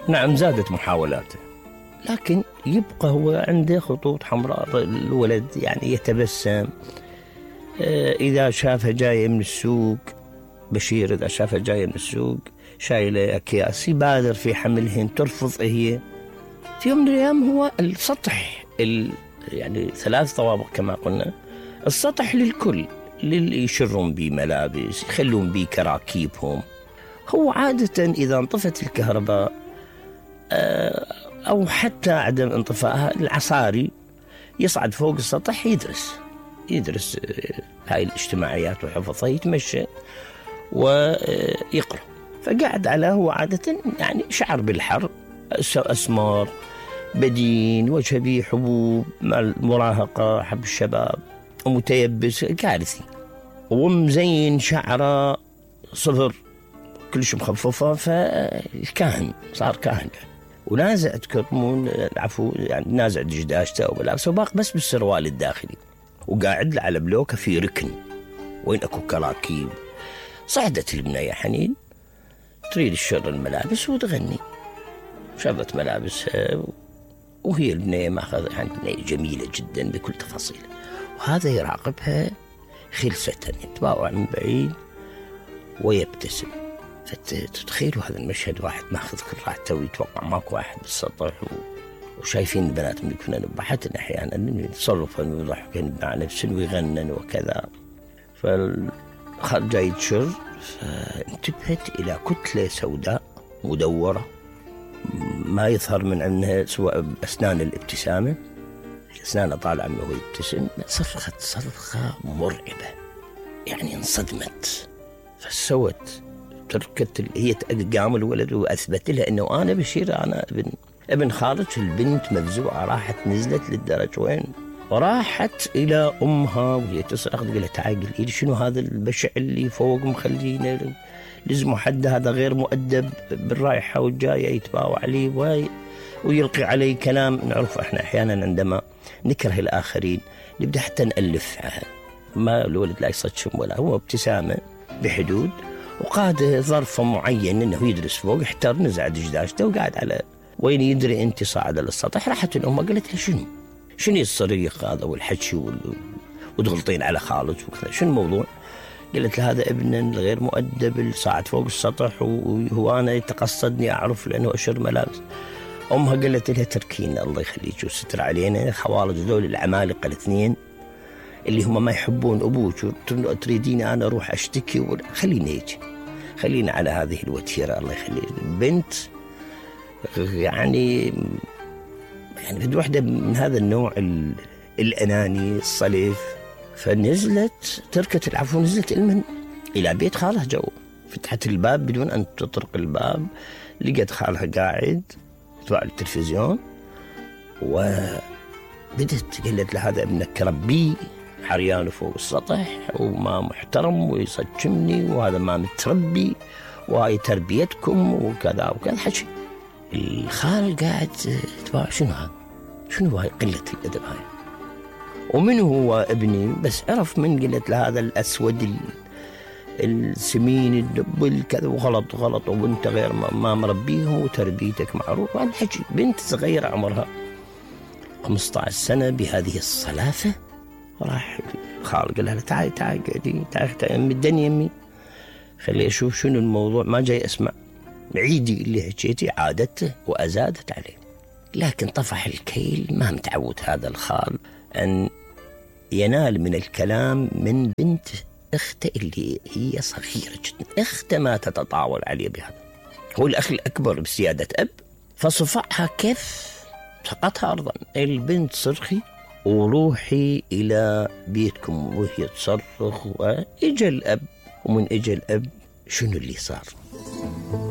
نعم زادت محاولاته، لكن يبقى هو عنده خطوط حمراء. الولد يعني يتبسم إذا شافها جاية من السوق. بشير إذا شافها جاية من السوق شايلة أكياس يبادر في حملهن، ترفض هي. في يوم من الأيام هو السطح يعني 3 طوابق كما قلنا، السطح للكل، للي يشرون بيه ملابس، يخلون بيه كراكيبهم. هو عادة إذا انطفت الكهرباء أو حتى عدم انطفائها، العصاري يصعد فوق السطح يدرس هاي الاجتماعيات وحفظها، يتمشى ويقرأ. فقعد على هو عادة يعني شعر بالحر، أسمر بدين، وجه به حبوب مع المراهقة، حب الشباب، ومتيبس كارثي، ومزين شعره صفر كلش مخففة، فكاهن صار كاهن. ونازع تكرمون العفو يعني نازع دجداشته وملابسه وباق بس بالسروال الداخلي، وقاعد على بلوكه في ركن وين اكو كراكيب. صعدت البنية حنين تريد الشر الملابس وتغني، شرت ملابسها وهي البنية ماخذ يعني بنية جميلة جدا بكل تفاصيله، وهذا يراقبها خلسة يتباوع من بعيد ويبتسم. فتتخيلوا هذا المشهد، واحد ماخذ كل راحته ويتوقع ماكو واحد بالسطح وشايفين البنات من يكونن بحتن احيانا يتصرفن ويضحكن مع نفسن ويغنن وكذا. فالخال جاي تشر، فانتبهت الى كتلة سوداء مدورة ما يظهر من عنها سواء اسنان الابتسامة، اسنانه طالعة من وهو يبتسم. صرخت صرخة مرعبة، يعني انصدمت. فسوت تركت هي قام الولد واثبت لها انه انا بشير، انا ابن خالك. البنت مفزوعه، راحت نزلت للدرج وين، وراحت الى امها وهي تصرخ، تقول لها تعالي قولي لي شنو هذا البشع اللي فوق مخلينا لزموا حد، هذا غير مؤدب بالرايحه والجايه يتباوع علي ويلقي علي كلام. نعرف احنا احيانا عندما نكره الاخرين نبدا حتى نالف، ما الولد لا يصدشم ولا هو ابتسامه بحدود، وقاد ظرف معين انه يدرس فوق، احتر نزع دجداشته وقاعد على وين يدري انت صاعد للسطح. راحت الام قالت له شنو الصريخ هذا والحكي وتغلطين على خالك وكذا، شنو الموضوع؟ قالت له هذا ابن الغير مؤدب اللي صاعد فوق السطح، وهو انا يتقصدني اعرف لانه اشر ملابس. امها قالت لها تركينا الله يخليك وستر علينا، خوالج ذول العمالقه الاثنين اللي هم ما يحبون أبوك تريديني أنا أروح أشتكي خلينا يجي، خلينا على هذه الوتيرة الله يخليك. البنت يعني بدي واحدة من هذا النوع الأناني الصليف. فنزلت تركت العفو، نزلت إلى بيت خالها جو، فتحت الباب بدون أن تطرق الباب، لقيت خالها قاعد يتابع التلفزيون، وبدت قالت له هذا ابنك كربيه حريان فوق السطح وما محترم ويصجمني، وهذا ما متربي وهاي تربيتكم وكذا وكذا حكي. الخال قاعد يتباع شنو هاي قلة الأدب هاي، ومن هو ابني؟ بس عرف من قلت له هذا الأسود السمين الدب الكذا وغلط وانت غير ما مربيهم وتربيتك معروف. وهذا الحكي بنت صغيرة عمرها 15 سنة بهذه الصلافة. راح الخال قال لها تعالي قعدي، تعالي مدني يمي، خلي أشوف شنو الموضوع، ما جاي أسمع، عيدي اللي حكيتي. عادته وأزادت عليه، لكن طفح الكيل. ما متعود هذا الخال أن ينال من الكلام من بنت أخته اللي هي صغيرة جدا. أخته ما تتطاول عليه بهذا، هو الأخ الأكبر بسيادة أب، فصفعها كيف سقطها أرضا. البنت صرخي وروحي إلى بيتكم، وهي تصرخ. وإجا الأب، ومن إجا الأب شنو اللي صار؟